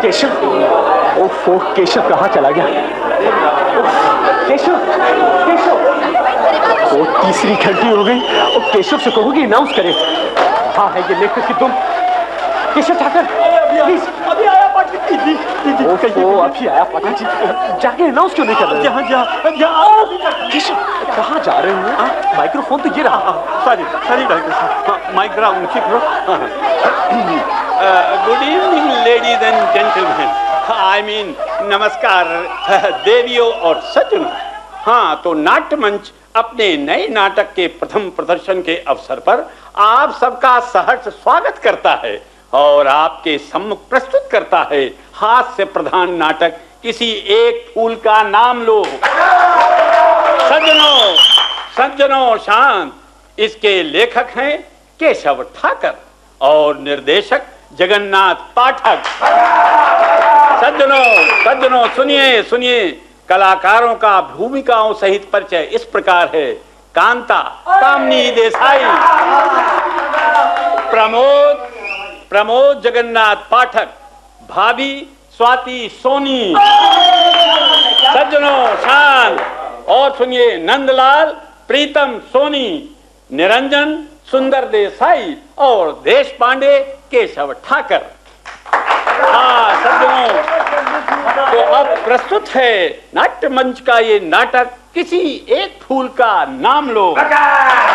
केशव, ओफो, केशव कहाँ चला गया? केशव, केशव, तो तीसरी घंटी हो गई और केशव से कहोगे अनाउंस करे। हाँ है ये लेकर कि तुम केशव ठाकर, प्लीज। अभी आया पाटिल जी। ओफो, अभी आया पाटिल जी, जाके अनाउंस क्यों नहीं कर रहे? यहाँ केशव कहाँ जा रहे हो? माइक्रोफोन तो ये रहा। सॉरी डॉक्टर साहब, माइक जरा ऊंची करो। Good evening ladies and gentleman, I mean नमस्कार देवियों और सज्जनों। हाँ, तो नाट्य मंच अपने नए नाटक के प्रथम प्रदर्शन के अवसर पर आप सबका सहर्ष स्वागत करता है और आपके सम्मुख प्रस्तुत करता है हास्य प्रधान नाटक किसी एक फूल का नाम लो। सज्जनों, सज्जनों शांत। इसके लेखक हैं केशव ठाकर और निर्देशक जगन्नाथ पाठक। सज्जनों, सज्जनों सुनिए सुनिए, कलाकारों का भूमिकाओं सहित परिचय इस प्रकार है। कांता कामनी देसाई, प्रमोद जगन्नाथ पाठक, भाभी स्वाति सोनी। सज्जनों शांत और सुनिए, नंदलाल प्रीतम सोनी, निरंजन सुंदर देसाई और देश पांडे केशव ठाकर। हाँ सज्जनों, तो अब प्रस्तुत है नाट्य मंच का ये नाटक किसी एक फूल का नाम लो।